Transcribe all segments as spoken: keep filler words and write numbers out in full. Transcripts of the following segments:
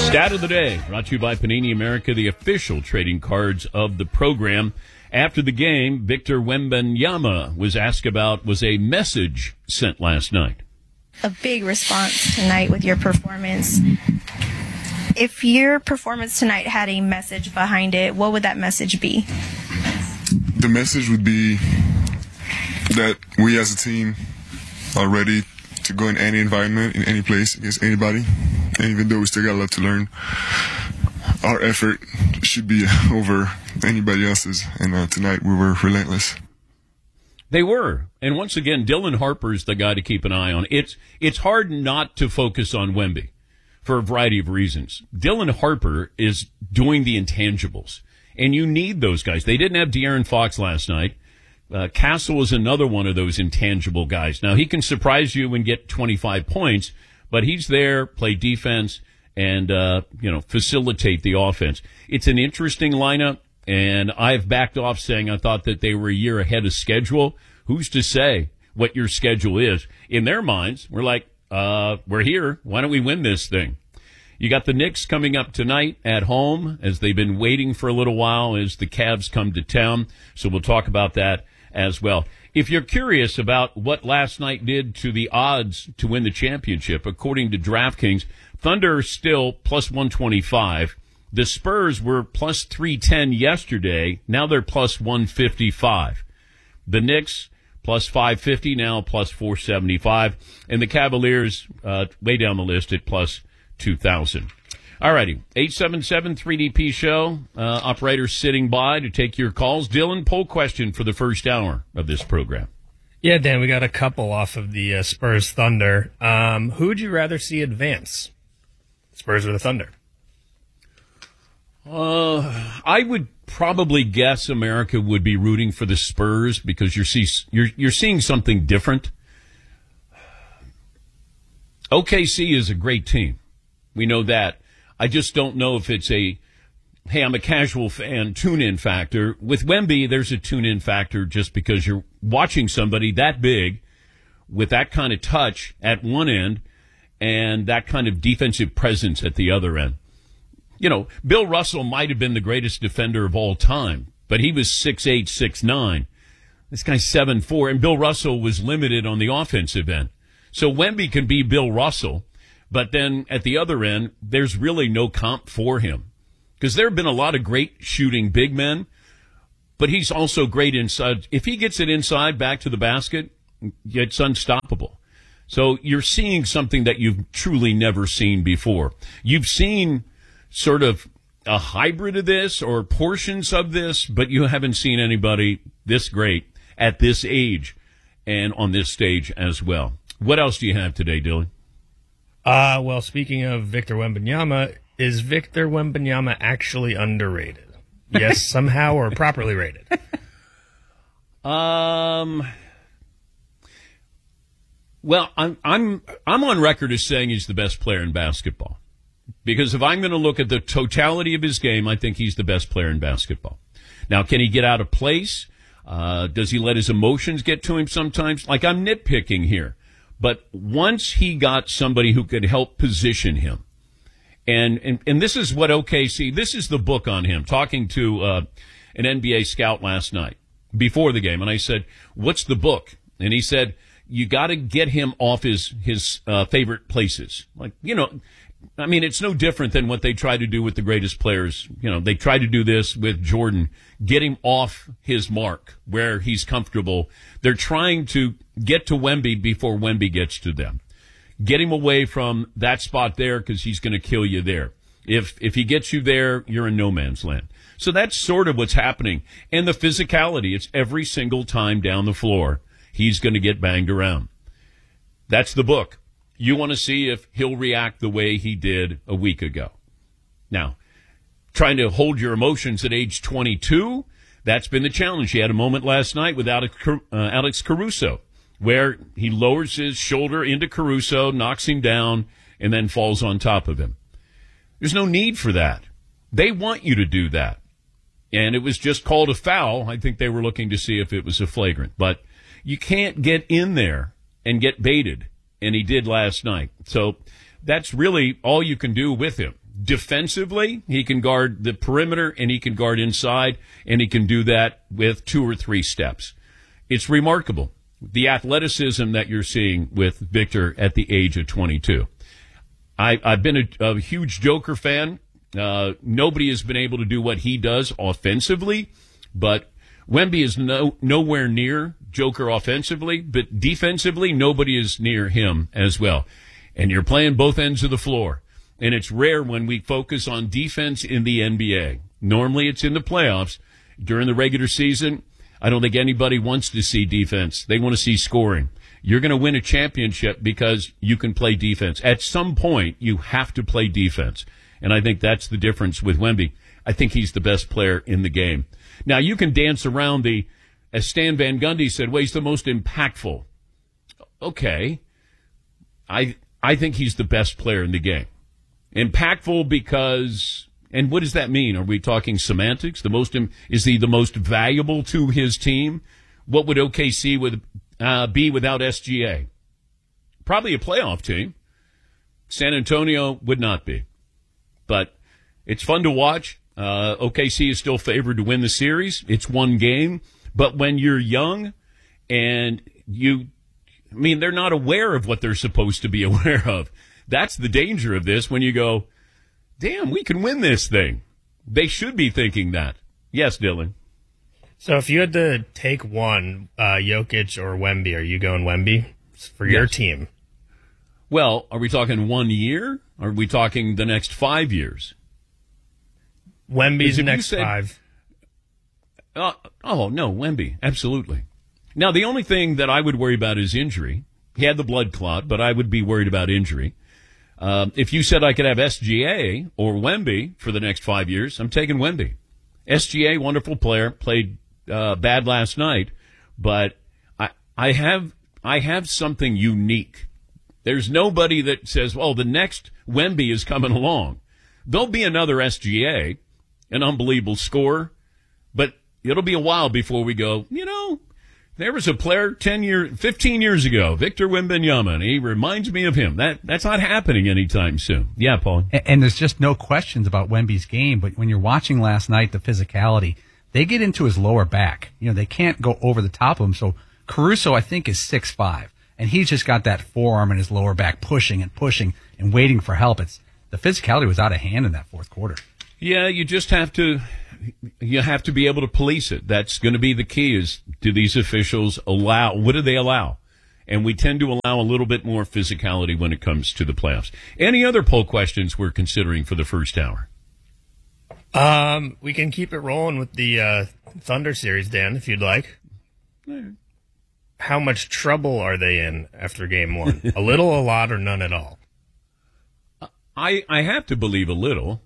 Stat of the day, brought to you by Panini America, the official trading cards of the program. After the game, Victor Wembanyama was asked about, was a message sent last night? A big response tonight with your performance. If your performance tonight had a message behind it, what would that message be? The message would be that we as a team are ready to go in any environment, in any place, against anybody. And even though we still got a lot to learn, our effort should be over anybody else's. And uh, tonight we were relentless. They were. And once again, Dylan Harper's the guy to keep an eye on. It's it's hard not to focus on Wemby for a variety of reasons. Dylan Harper is doing the intangibles, and you need those guys. They didn't have De'Aaron Fox last night. Uh, Castle is another one of those intangible guys. Now, he can surprise you and get twenty-five points, but he's there, play defense, and, uh, you know, facilitate the offense. It's an interesting lineup, and I've backed off saying I thought that they were a year ahead of schedule. Who's to say what your schedule is? In their minds, we're like, uh, we're here. Why don't we win this thing? You got the Knicks coming up tonight at home, as they've been waiting for a little while as the Cavs come to town. So we'll talk about that as well. If you're curious about what last night did to the odds to win the championship, according to DraftKings, Thunder are still plus one twenty-five. The Spurs were plus three ten yesterday. Now they're plus one fifty-five. The Knicks plus five fifty, now plus four seventy-five. And the Cavaliers uh, way down the list at plus two thousand. All righty, eight seven seven three D P show. Uh, operator sitting by to take your calls. Dylan, poll question for the first hour of this program. Yeah, Dan, we got a couple off of the uh, Spurs Thunder. Um, who would you rather see advance, Spurs or the Thunder? Uh, I would probably guess America would be rooting for the Spurs because you're see you're you're seeing something different. O K C is a great team. We know that. I just don't know if it's a, hey, I'm a casual fan, tune-in factor. With Wemby, there's a tune-in factor just because you're watching somebody that big with that kind of touch at one end and that kind of defensive presence at the other end. You know, Bill Russell might have been the greatest defender of all time, but he was six eight, six nine. This guy's seven four, and Bill Russell was limited on the offensive end. So Wemby can be Bill Russell. But then at the other end, there's really no comp for him because there have been a lot of great shooting big men, but he's also great inside. If he gets it inside back to the basket, it's unstoppable. So you're seeing something that you've truly never seen before. You've seen sort of a hybrid of this or portions of this, but you haven't seen anybody this great at this age and on this stage as well. What else do you have today, Dylan? Uh, well, speaking of Victor Wembanyama, is Victor Wembanyama actually underrated? Yes, somehow, or properly rated? Um. Well, I'm I'm I'm on record as saying he's the best player in basketball because if I'm going to look at the totality of his game, I think he's the best player in basketball. Now, can he get out of place? Uh, does he let his emotions get to him sometimes? Like I'm nitpicking here. But once he got somebody who could help position him, and, and, and this is what O K C, this is the book on him, talking to uh, an N B A scout last night before the game. And I said, what's the book? And he said, you got to get him off his, his uh, favorite places. Like, you know, I mean, it's no different than what they try to do with the greatest players. You know, they try to do this with Jordan, get him off his mark where he's comfortable. They're trying to get to Wemby before Wemby gets to them. Get him away from that spot there because he's going to kill you there. If if he gets you there, you're in no man's land. So that's sort of what's happening. And the physicality, it's every single time down the floor, he's going to get banged around. That's the book. You want to see if he'll react the way he did a week ago. Now, trying to hold your emotions at age twenty-two, that's been the challenge. He had a moment last night with Alex, uh, Alex Caruso, where he lowers his shoulder into Caruso, knocks him down, and then falls on top of him. There's no need for that. They want you to do that. And it was just called a foul. I think they were looking to see if it was a flagrant. But you can't get in there and get baited. And he did last night. So that's really all you can do with him. defensively, he can guard the perimeter and he can guard inside, and he can do that with two or three steps. It's remarkable, the athleticism that you're seeing with Victor at the age of twenty-two. I, I've been a, a huge Joker fan. Uh, nobody has been able to do what he does offensively, but Wemby is no, nowhere near Joker offensively, but defensively, nobody is near him as well. And you're playing both ends of the floor. And it's rare when we focus on defense in the N B A. Normally it's in the playoffs. During the regular season, I don't think anybody wants to see defense. They want to see scoring. You're going to win a championship because you can play defense. At some point, you have to play defense. And I think that's the difference with Wemby. I think he's the best player in the game. Now, you can dance around the, as Stan Van Gundy said, well, he's the most impactful. Okay. I I think he's the best player in the game. Impactful because, and what does that mean? Are we talking semantics? The most, is he the most valuable to his team? What would O K C with, uh, be without S G A? Probably a playoff team. San Antonio would not be. But it's fun to watch. Uh, O K C is still favored to win the series. It's one game. But when you're young and you, I mean, they're not aware of what they're supposed to be aware of. That's the danger of this when you go, damn, we can win this thing. They should be thinking that. Yes, Dylan. So if you had to take one, uh, Jokic or Wemby, are you going Wemby for your Yes. team? Well, are we talking one year? Or are we talking the next five years? Wemby's If you next said- five. Uh, oh, no, Wemby. Absolutely. Now, the only thing that I would worry about is injury. He had the blood clot, but I would be worried about injury. Um, if you said I could have S G A or Wemby for the next five years, I'm taking Wemby. S G A, wonderful player, played uh, bad last night, but I I have I have something unique. There's nobody that says, well, the next Wemby is coming along. There'll be another S G A, an unbelievable scorer, but it'll be a while before we go, you know, there was a player ten years, fifteen years ago, Victor Wembanyama, and he reminds me of him. That That's not happening anytime soon. Yeah, Paul. And, and there's just no questions about Wemby's game, but when you're watching last night, the physicality, they get into his lower back. You know, they can't go over the top of him. So Caruso, I think, is six five, and he's just got that forearm in his lower back pushing and pushing and waiting for help. It's the physicality was out of hand in that fourth quarter. Yeah, you just have to you have to be able to police it. That's going to be the key is, do these officials allow, what do they allow? And we tend to allow a little bit more physicality when it comes to the playoffs. Any other poll questions we're considering for the first hour? Um, we can keep it rolling with the uh, Thunder series, Dan, if you'd like. How much trouble are they in after game one? A little, a lot, or none at all? I, I have to believe a little.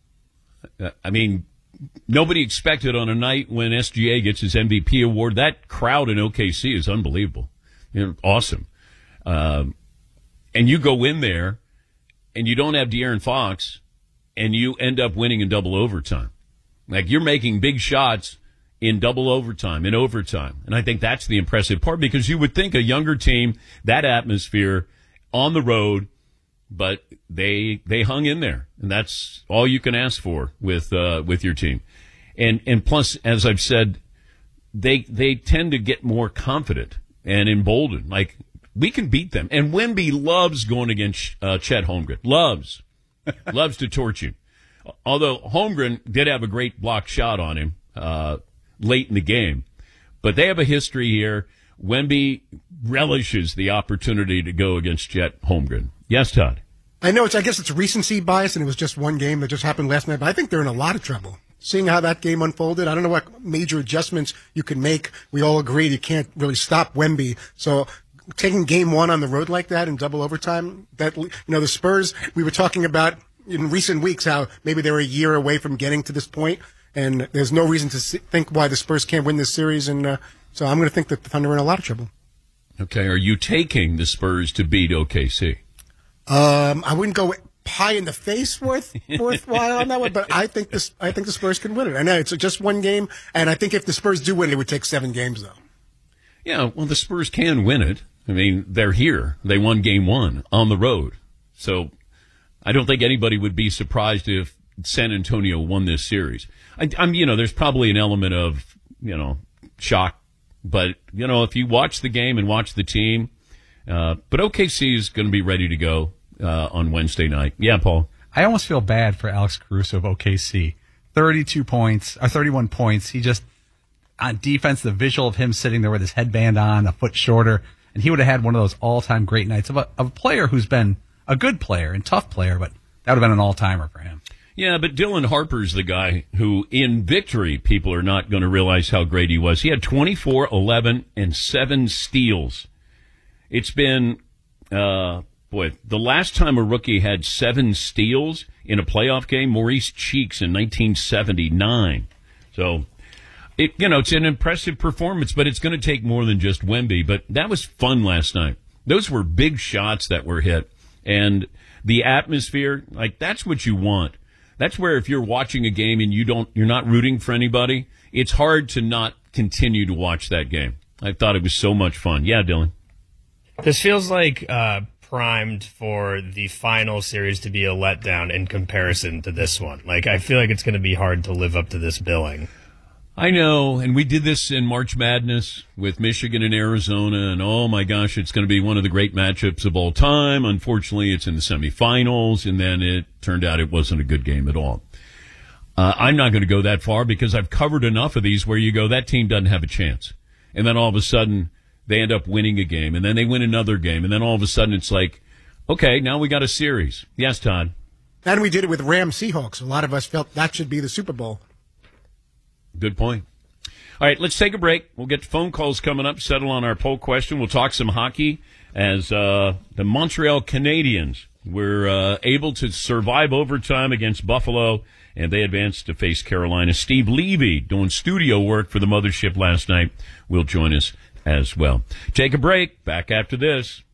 I mean, nobody expected on a night when S G A gets his M V P award. That crowd in O K C is unbelievable. You know, awesome. Um, and you go in there and you don't have De'Aaron Fox and you end up winning in double overtime. Like, you're making big shots in double overtime, in overtime. And I think that's the impressive part, because you would think a younger team, that atmosphere on the road, but they they hung in there, and that's all you can ask for with uh, with your team. And and plus, as I've said, they they tend to get more confident and emboldened. Like, we can beat them. And Wemby loves going against uh, Chet Holmgren. Loves. loves to torch him. Although Holmgren did have a great block shot on him uh, late in the game. But they have a history here. Wemby relishes the opportunity to go against Chet Holmgren. Yes, Todd? I know it's, I guess it's recency bias, and it was just one game that just happened last night, but I think they're in a lot of trouble. Seeing how that game unfolded, I don't know what major adjustments you can make. We all agreed you can't really stop Wemby. So taking game one on the road like that in double overtime, that, you know, the Spurs, we were talking about in recent weeks how maybe they're a year away from getting to this point, and there's no reason to think why the Spurs can't win this series. And uh, so I'm going to think that the Thunder are in a lot of trouble. Okay, are you taking the Spurs to beat O K C? Um, I wouldn't go pie in the face worth worthwhile on that one, but I think this I think the Spurs can win it. I know it's just one game, and I think if the Spurs do win, it would take seven games though. Yeah, well, the Spurs can win it. I mean, they're here. They won game one on the road. So I don't think anybody would be surprised if San Antonio won this series. I, I'm, you know, there's probably an element of, you know, shock, but, you know, if you watch the game and watch the team, uh, but O K C is going to be ready to go, uh, on Wednesday night. Yeah, Paul. I almost feel bad for Alex Caruso of O K C. thirty-two points, or thirty-one points. He just, on defense, the visual of him sitting there with his headband on, a foot shorter, and he would have had one of those all-time great nights of a, of a player who's been a good player and tough player, but that would have been an all-timer for him. Yeah, but Dylan Harper's the guy who, in victory, people are not going to realize how great he was. He had twenty-four, eleven, and seven steals. It's been, uh, boy, the last time a rookie had seven steals in a playoff game, Maurice Cheeks in nineteen seventy-nine. So, it you know, it's an impressive performance, but it's going to take more than just Wemby. But that was fun last night. Those were big shots that were hit. And the atmosphere, like, that's what you want. That's where if you're watching a game and you don't, you're not rooting for anybody, it's hard to not continue to watch that game. I thought it was so much fun. Yeah, Dylan. This feels like uh, primed for the final series to be a letdown in comparison to this one. Like, I feel like it's going to be hard to live up to this billing. I know, and we did this in March Madness with Michigan and Arizona, and oh my gosh, it's going to be one of the great matchups of all time. Unfortunately, it's in the semifinals, and then it turned out it wasn't a good game at all. Uh, I'm not going to go that far because I've covered enough of these where you go, that team doesn't have a chance. And then all of a sudden, they end up winning a game, and then they win another game, and then all of a sudden it's like, okay, now we got a series. Yes, Todd? And we did it with Rams Seahawks. A lot of us felt that should be the Super Bowl. Good point. All right, let's take a break. We'll get phone calls coming up, settle on our poll question. We'll talk some hockey as uh, the Montreal Canadiens were uh, able to survive overtime against Buffalo, and they advanced to face Carolina. Steve Levy, doing studio work for the Mothership last night, will join us as well. Take a break. Back after this.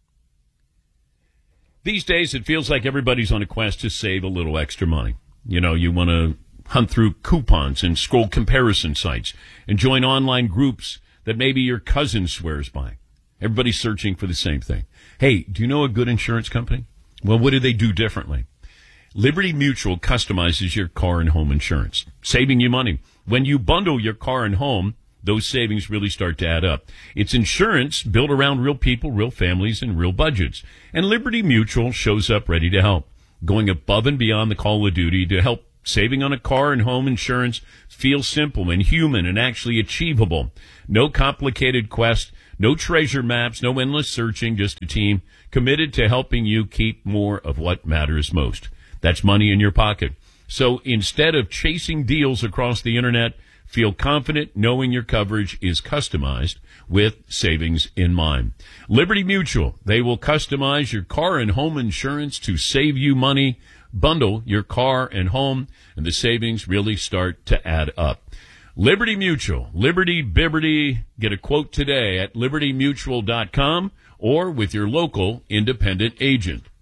These days, it feels like everybody's on a quest to save a little extra money. You know, you want to hunt through coupons and scroll comparison sites and join online groups that maybe your cousin swears by. Everybody's searching for the same thing. Hey, do you know a good insurance company? Well, what do they do differently? Liberty Mutual customizes your car and home insurance, saving you money. When you bundle your car and home, those savings really start to add up. It's insurance built around real people, real families, and real budgets. And Liberty Mutual shows up ready to help, going above and beyond the call of duty to help. Saving on a car and home insurance feels simple and human and actually achievable. No complicated quest, no treasure maps, no endless searching, just a team committed to helping you keep more of what matters most. That's money in your pocket. So instead of chasing deals across the internet, feel confident knowing your coverage is customized with savings in mind. Liberty Mutual, they will customize your car and home insurance to save you money. Bundle your car and home, and the savings really start to add up. Liberty Mutual, Liberty Bibberty. Get a quote today at liberty mutual dot com or with your local independent agent.